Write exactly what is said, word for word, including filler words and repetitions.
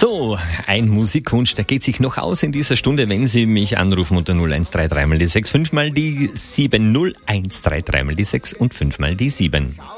So, ein Musikwunsch, der geht sich noch aus in dieser Stunde, wenn Sie mich anrufen unter null eins drei drei mal die sechs, fünf mal die sieben, null eins drei drei mal die sechs und fünf mal die sieben.